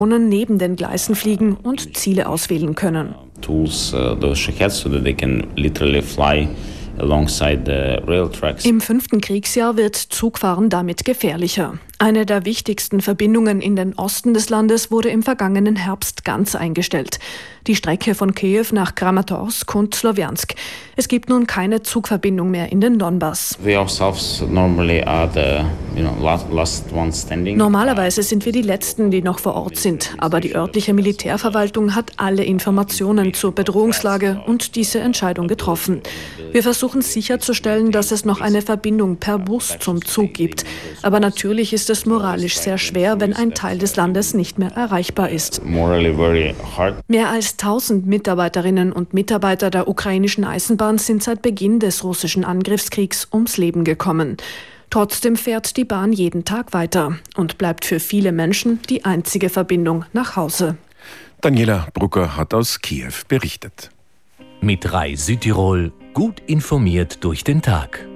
neben den Gleisen fliegen und Ziele auswählen können. Tools those shaheds so that they can literally fly alongside the rail tracks. Im 5. Kriegsjahr wird Zugfahren damit gefährlicher. Eine der wichtigsten Verbindungen in den Osten des Landes wurde im vergangenen Herbst ganz eingestellt. Die Strecke von Kiew nach Kramatorsk und Slowiansk. Es gibt nun keine Zugverbindung mehr in den Donbass. We ourselves normally are the last ones standing. Normalerweise sind wir die Letzten, die noch vor Ort sind. Aber die örtliche Militärverwaltung hat alle Informationen zur Bedrohungslage und diese Entscheidung getroffen. Wir versuchen sicherzustellen, dass es noch eine Verbindung per Bus zum Zug gibt. Aber natürlich ist es moralisch sehr schwer, wenn ein Teil des Landes nicht mehr erreichbar ist. Morally very hard. Mehr als 1000 Mitarbeiterinnen und Mitarbeiter der ukrainischen Eisenbahn sind seit Beginn des russischen Angriffskriegs ums Leben gekommen. Trotzdem fährt die Bahn jeden Tag weiter und bleibt für viele Menschen die einzige Verbindung nach Hause. Daniela Brucker hat aus Kiew berichtet. Mit Rai Südtirol gut informiert durch den Tag.